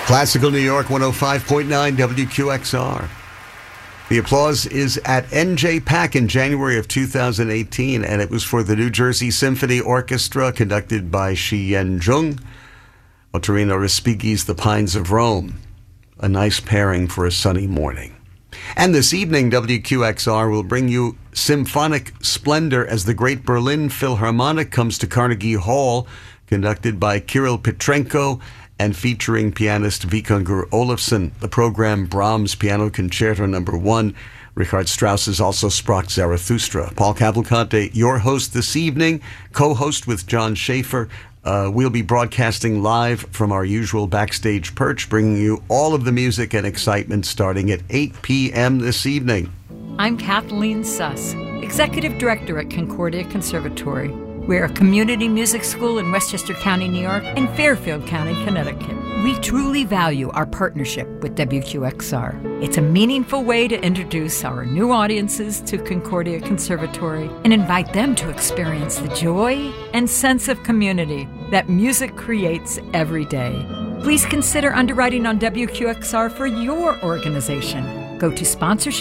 Classical New York 105.9 WQXR. The applause is at NJ Pack in January of 2018, and it was for the New Jersey Symphony Orchestra, conducted by Shi-Yen Jung. Ottorino Respighi's The Pines of Rome. A nice pairing for a sunny morning. And this evening, WQXR will bring you Symphonic Splendor as the Great Berlin Philharmonic comes to Carnegie Hall, conducted by Kirill Petrenko and featuring pianist Vikingur Olafsson. The program, Brahms Piano Concerto No. 1. Richard Strauss's Also Sprach Zarathustra. Paul Cavalcante, your host this evening, co-host with John Schaefer. We'll be broadcasting live from our usual backstage perch, bringing you all of the music and excitement starting at 8 p.m. this evening. I'm Kathleen Suss, Executive Director at Concordia Conservatory. We're a community music school in Westchester County, New York, and Fairfield County, Connecticut. We truly value our partnership with WQXR. It's a meaningful way to introduce our new audiences to Concordia Conservatory and invite them to experience the joy and sense of community that music creates every day. Please consider underwriting on WQXR for your organization. Go to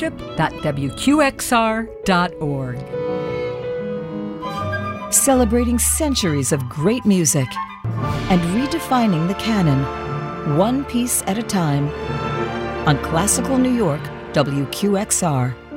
sponsorship.wqxr.org. Celebrating centuries of great music and redefining the canon, one piece at a time, on Classical New York, WQXR.